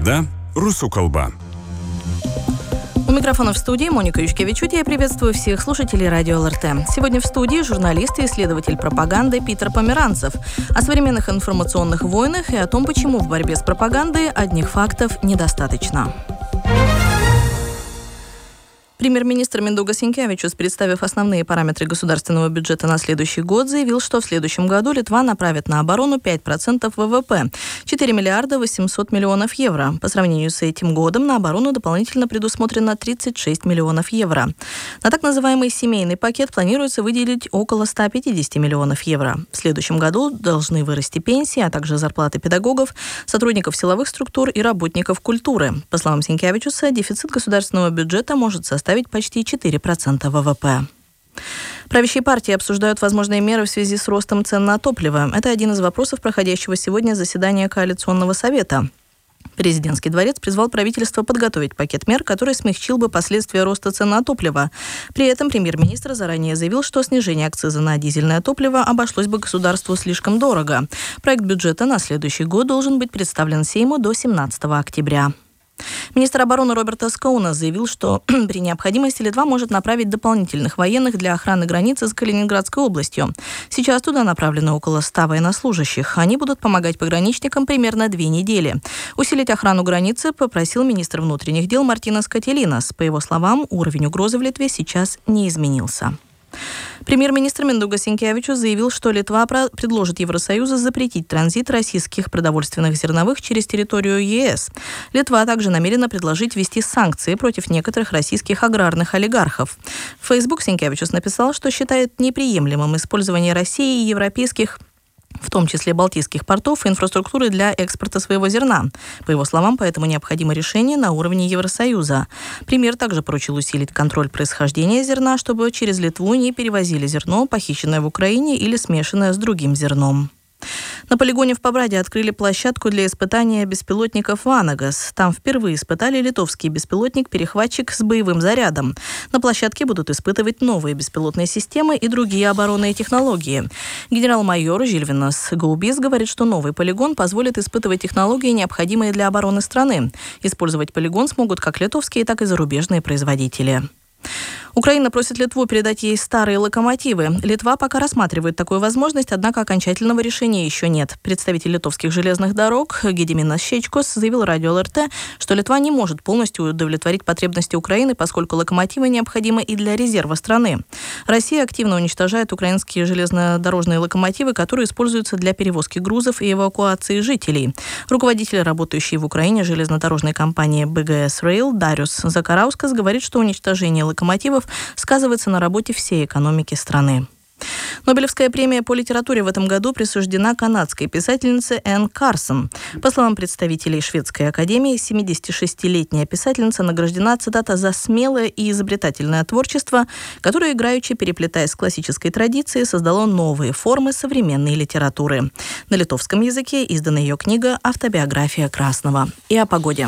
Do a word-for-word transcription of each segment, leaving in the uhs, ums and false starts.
Лайда «Русу колба». У микрофона в студии Моника Юшкевичуте. Я приветствую всех слушателей радио ЛРТ. Сегодня в студии журналист и исследователь пропаганды Питер Померанцев. О современных информационных войнах и о том, почему в борьбе с пропагандой одних фактов недостаточно. Премьер-министр Миндугас Синкевичус, представив основные параметры государственного бюджета на следующий год, заявил, что в следующем году Литва направит на оборону пять процентов ВВП – четыре миллиарда восемьсот миллионов евро. По сравнению с этим годом на оборону дополнительно предусмотрено тридцать шесть миллионов евро. На так называемый семейный пакет планируется выделить около ста пятидесяти миллионов евро. В следующем году должны вырасти пенсии, а также зарплаты педагогов, сотрудников силовых структур и работников культуры. По словам Синкевичуса, дефицит государственного бюджета может составить ставить почти четыре процента ВВП. Правящие партии обсуждают возможные меры в связи с ростом цен на топливо. Это один из вопросов проходящего сегодня заседания Коалиционного совета. Президентский дворец призвал правительство подготовить пакет мер, который смягчил бы последствия роста цен на топливо. При этом премьер-министр заранее заявил, что снижение акциза на дизельное топливо обошлось бы государству слишком дорого. Проект бюджета на следующий год должен быть представлен Сейму до семнадцатого октября. Министр обороны Роберта Скоунас заявил, что при необходимости Литва может направить дополнительных военных для охраны границы с Калининградской областью. Сейчас туда направлено около ста военнослужащих. Они будут помогать пограничникам примерно две недели. Усилить охрану границы попросил министр внутренних дел Мартинас Кателинас. По его словам, уровень угрозы в Литве сейчас не изменился. Премьер-министр Миндугас Синкевичус заявил, что Литва предложит Евросоюзу запретить транзит российских продовольственных зерновых через территорию ЕС. Литва также намерена предложить ввести санкции против некоторых российских аграрных олигархов. В Facebook Синкевичус написал, что считает неприемлемым использование России и европейских, в том числе балтийских портов и инфраструктуры для экспорта своего зерна. По его словам, поэтому необходимо решение на уровне Евросоюза. Премьер также поручил усилить контроль происхождения зерна, чтобы через Литву не перевозили зерно, похищенное в Украине или смешанное с другим зерном. На полигоне в Пабраде открыли площадку для испытания беспилотников «Ванагас». Там впервые испытали литовский беспилотник-перехватчик с боевым зарядом. На площадке будут испытывать новые беспилотные системы и другие оборонные технологии. Генерал-майор Жильвинас Гаубис говорит, что новый полигон позволит испытывать технологии, необходимые для обороны страны. Использовать полигон смогут как литовские, так и зарубежные производители. Украина просит Литву передать ей старые локомотивы. Литва пока рассматривает такую возможность, однако окончательного решения еще нет. Представитель литовских железных дорог Гедиминас Щечкос заявил радио ЛРТ, что Литва не может полностью удовлетворить потребности Украины, поскольку локомотивы необходимы и для резерва страны. Россия активно уничтожает украинские железнодорожные локомотивы, которые используются для перевозки грузов и эвакуации жителей. Руководитель, работающий в Украине железнодорожной компании БГС Rail Дариус Закараускас говорит, что уничтожение локомотивов сказывается на работе всей экономики страны. Нобелевская премия по литературе в этом году присуждена канадской писательнице Энн Карсон. По словам представителей Шведской академии, семидесятишестилетняя писательница награждена, цитата, «за смелое и изобретательное творчество, которое, играючи, переплетаясь с классической традицией, создало новые формы современной литературы». На литовском языке издана ее книга «Автобиография Красного». И о погоде.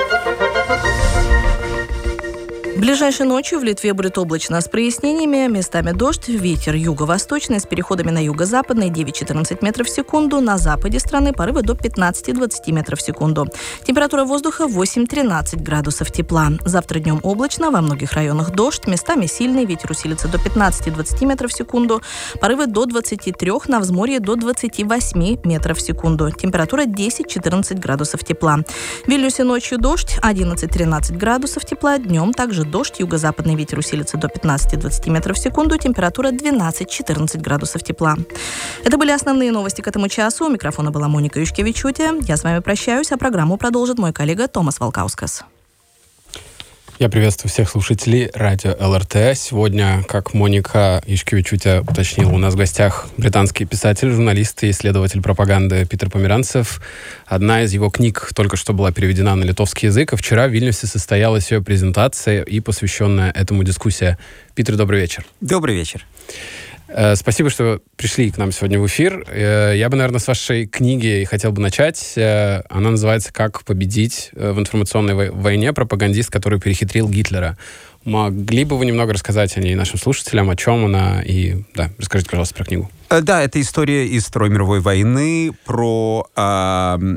Ближайшей ночью в Литве будет облачно с прояснениями, местами дождь, ветер юго-восточный с переходами на юго-западный девять-четырнадцать метров в секунду, на западе страны порывы до пятнадцати-двадцати метров в секунду. Температура воздуха восемь-тринадцать градусов тепла. Завтра днем облачно, во многих районах дождь, местами сильный, ветер усилится до пятнадцати-двадцати метров в секунду, порывы до двадцати трёх, на взморье до двадцати восьми метров в секунду. Температура десять-четырнадцать градусов тепла. В Вильнюсе ночью дождь, одиннадцать-тринадцать градусов тепла, днем также дождь, юго-западный ветер усилится до пятнадцати-двадцати метров в секунду, температура двенадцать-четырнадцать градусов тепла. Это были основные новости к этому часу. У микрофона была Моника Юшкевичуте. Я с вами прощаюсь, а программу продолжит мой коллега Томас Волкаускас. Я приветствую всех слушателей радио ЛРТ. Сегодня, как Моника Юшкевичуте уточнила, у нас в гостях британский писатель, журналист и исследователь пропаганды Питер Померанцев. Одна из его книг только что была переведена на литовский язык, а вчера в Вильнюсе состоялась ее презентация и посвященная этому дискуссия. Питер, добрый вечер. Добрый вечер. Спасибо, что пришли к нам сегодня в эфир. Я бы, наверное, с вашей книги хотел бы начать. Она называется «Как победить в информационной войне. Пропагандист, который перехитрил Гитлера». Могли бы вы немного рассказать о ней нашим слушателям, о чем она? И да, расскажите, пожалуйста, про книгу. Да, это история из Второй мировой войны про э,